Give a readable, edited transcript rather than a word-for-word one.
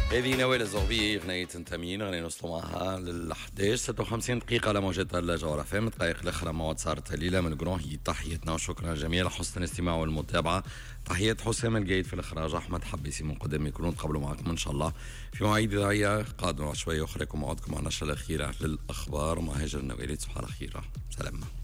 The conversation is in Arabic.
هذه نوال الزغبي غنية تميين غني نوصلوا معها لل 11 56 دقيقة على موجات الجوهرة فهم. الدقائق الأخرى مواد صارت الليلة من الجرون. هي تحياتنا وشكرا جميعا لحسن الاستماع والمتابعة. تحيات حسام الجيد في الإخراج، أحمد حبيسي من قدام يكونون تقبلوا معكم إن شاء الله في مواعيد إذاعية قادمة شوية أخرى. يكون موعدكم مع النشرة الأخيرة للأخبار مع هاجر النوالي. تصبحوا على خير، سلام.